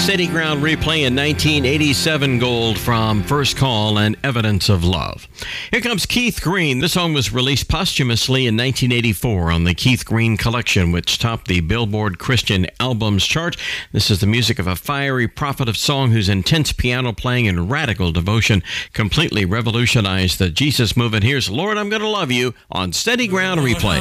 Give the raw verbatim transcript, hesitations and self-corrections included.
Steady Ground replay in nineteen eighty-seven gold from First Call and Evidence of Love. Here comes Keith Green. This song was released posthumously in nineteen eighty-four on the Keith Green Collection, which topped the Billboard Christian Albums chart. This is the music of a fiery prophet of song whose intense piano playing and radical devotion completely revolutionized the Jesus movement. Here's Lord, I'm Gonna Love You on Steady Ground replay.